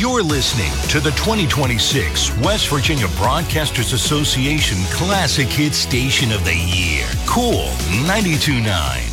You're listening to the 2026 West Virginia Broadcasters Association Classic Hits Station of the Year. Cool 92.9.